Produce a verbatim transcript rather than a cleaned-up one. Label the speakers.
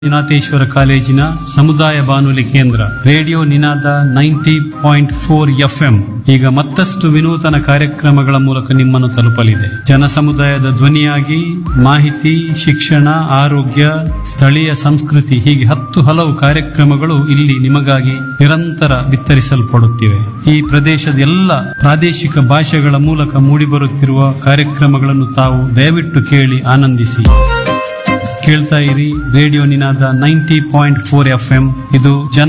Speaker 1: ಮಂಜುನಾಥೇಶ್ವರ ಕಾಲೇಜಿನ ಸಮುದಾಯ ಬಾನುಲಿ ಕೇಂದ್ರ ರೇಡಿಯೋ ನಿನಾದ ನೈಂಟಿ ಪಾಯಿಂಟ್ ಫೋರ್ ಎಫ್ಎಂ ಈಗ ಮತ್ತಷ್ಟು ವಿನೂತನ ಕಾರ್ಯಕ್ರಮಗಳ ಮೂಲಕ ನಿಮ್ಮನ್ನು ತಲುಪಲಿದೆ. ಜನ ಸಮುದಾಯದ ಧ್ವನಿಯಾಗಿ ಮಾಹಿತಿ, ಶಿಕ್ಷಣ, ಆರೋಗ್ಯ, ಸ್ಥಳೀಯ ಸಂಸ್ಕೃತಿ ಹೀಗೆ ಹತ್ತು ಹಲವು ಕಾರ್ಯಕ್ರಮಗಳು ಇಲ್ಲಿ ನಿಮಗಾಗಿ ನಿರಂತರ ಬಿತ್ತರಿಸಲ್ಪಡುತ್ತಿವೆ. ಈ ಪ್ರದೇಶದ ಎಲ್ಲ ಪ್ರಾದೇಶಿಕ ಭಾಷೆಗಳ ಮೂಲಕ ಮೂಡಿಬರುತ್ತಿರುವ ಕಾರ್ಯಕ್ರಮಗಳನ್ನು ತಾವು ದಯವಿಟ್ಟು ಕೇಳಿ ಆನಂದಿಸಿ. ಕೇಳ್ತಾ ಇರಿ ರೇಡಿಯೋ ನಿನಾದ ninety point four F M. ಇದು ಜನ